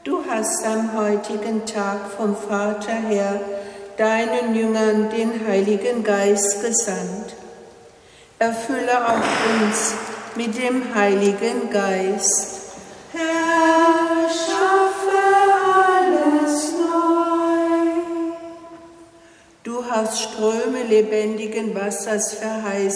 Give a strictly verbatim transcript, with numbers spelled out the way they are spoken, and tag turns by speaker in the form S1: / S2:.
S1: Du hast am heutigen Tag vom Vater her deinen Jüngern den Heiligen Geist gesandt. Erfülle auch uns mit dem Heiligen Geist.
S2: Herr, schaffe alles neu.
S1: Du hast Ströme lebendigen Wassers verheißen.